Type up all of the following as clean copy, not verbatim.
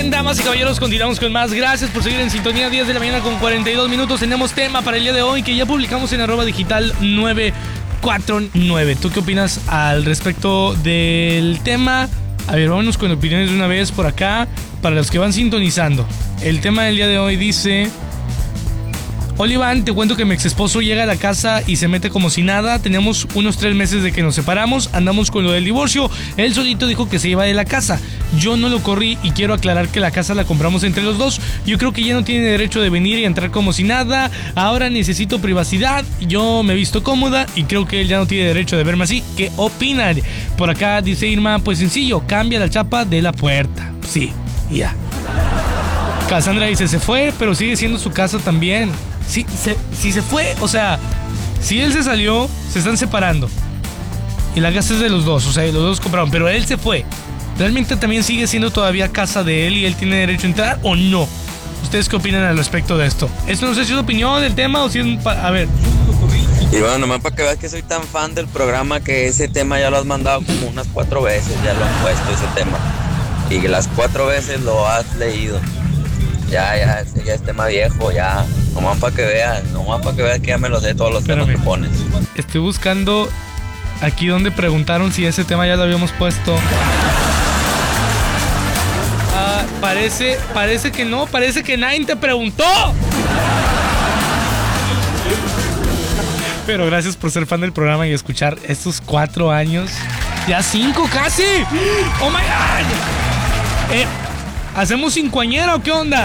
Bien, damas y caballeros, continuamos con más. Gracias por seguir en sintonía. 10 de la mañana con 42 minutos. Tenemos tema para el día de hoy que ya publicamos en @digital949. ¿Tú qué opinas al respecto del tema? A ver, vámonos con opiniones de una vez por acá. Para los que van sintonizando, el tema del día de hoy dice: hola Iván, te cuento que mi ex esposo llega a la casa y se mete como si nada. Tenemos unos 3 meses de que nos separamos. Andamos con lo del divorcio. Él solito dijo que se iba de la casa. Yo no lo corrí y quiero aclarar que la casa la compramos entre los dos. Yo creo que ya no tiene derecho de venir y entrar como si nada. Ahora necesito privacidad. Yo me he visto cómoda y creo que él ya no tiene derecho de verme así. ¿Qué opinan? Por acá dice Irma: pues sencillo, cambia la chapa de la puerta. Sí, ya. Cassandra dice: se fue, pero sigue siendo su casa también. Sí, se fue, o sea, si él se salió, se están separando y la casa es de los dos, o sea, los dos compraron, pero él se fue. ¿Realmente también sigue siendo todavía casa de él y él tiene derecho a entrar o no? ¿Ustedes qué opinan al respecto de esto? Esto no sé si es opinión del tema o si es... A ver. Y bueno, nomás para que veas que soy tan fan del programa que ese tema ya lo has mandado como unas 4 veces, ya lo han puesto ese tema. Y las 4 veces lo has leído. Ya es tema viejo, ya. Nomás para que veas que ya me lo sé todos los temas que pones. Estoy buscando aquí donde preguntaron si ese tema ya lo habíamos puesto. Parece que no, parece que nadie te preguntó. Pero gracias por ser fan del programa y escuchar estos 4 años. Ya 5 casi. Oh my God. ¿Hacemos cincuañera o qué onda?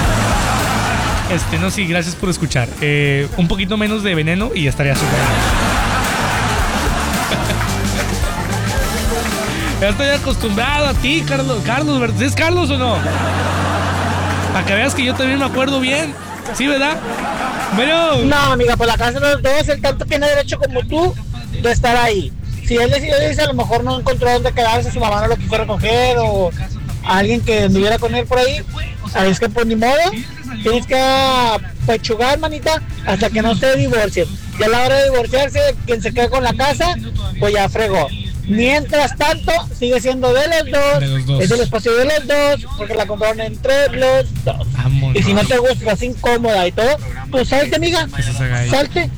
No, sí, gracias por escuchar. Un poquito menos de veneno y ya estaría súper. Ya estoy acostumbrado a ti, Carlos. Carlos, ¿es Carlos o no? Para que veas que yo también me acuerdo bien. ¿Sí, verdad? Bueno. No, amiga, por la casa de los dos, él tanto tiene derecho como tú de estar ahí. Si él decidió irse, a lo mejor no encontró dónde quedarse, su mamá no lo quiso recoger o alguien que anduviera con él por ahí. Es que pues ni modo, tienes que pechugar, manita, hasta que no se divorcien. Y a la hora de divorciarse, quien se quede con la casa, pues ya fregó. Mientras tanto, sigue siendo de los dos. Es el espacio de los dos, porque la compraron entre los dos. Vámonos. Y si no te gusta, estás incómoda y todo, pues salte, amiga. Salte.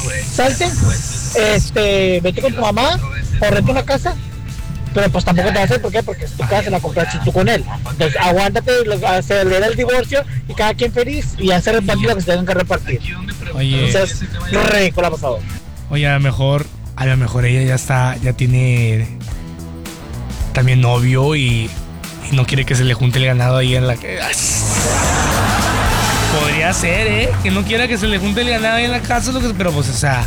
Vete con tu mamá o renta una casa. Pero pues tampoco te va a hacer, ¿por qué? Porque es tu casa, la compraste tú con él. Entonces aguántate, se le da el divorcio y cada quien feliz y hacer repartir lo que se tengan que repartir. Oye. Entonces, no ridícula, por favor. Oye, a lo mejor ella ya tiene también novio y no quiere que se le junte el ganado ahí en la que... Podría ser, que no quiera que se le junte el ganado ahí en la casa, pero pues, o sea...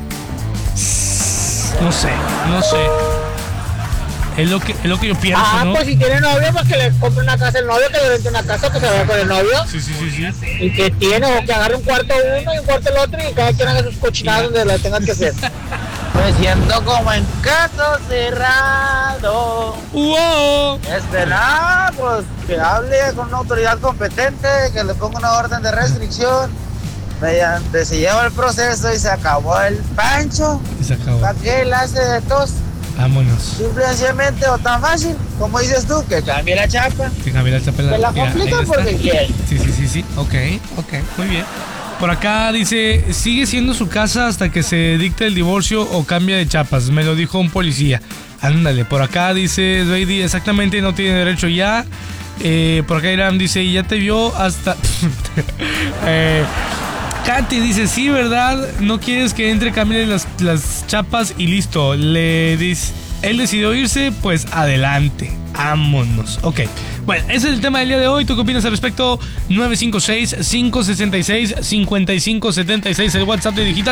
No sé. Es lo que yo pienso, ¿no? Pues si tiene novio, pues que le compre una casa al novio, que le rente una casa, que se vaya con el novio. Sí. Y que tiene, o que agarre un cuarto uno y un cuarto el otro y cada quien haga sus cochinadas donde las tengan que hacer. Me siento como en caso cerrado. ¡Wow! Pues que hable con una autoridad competente, que le ponga una orden de restricción. Mediante se lleva el proceso y se acabó el pancho. ¿Para qué la hace de tos? Vámonos. Simple y sencillamente, o tan fácil, como dices tú, que cambie la chapa. Que la complica porque quiere. Sí. Ok, muy bien. Por acá dice: sigue siendo su casa hasta que se dicte el divorcio o cambia de chapas. Me lo dijo un policía. Ándale. Por acá dice Lady: exactamente, no tiene derecho ya. Por acá Irán dice: ya te vio hasta... Katy dice: sí, ¿verdad? No quieres que entre, cambien las chapas y listo. Le dice: él decidió irse, pues adelante. Vámonos. Ok. Bueno, ese es el tema del día de hoy. ¿Tú qué opinas al respecto? 956-566-5576, el WhatsApp de Digital.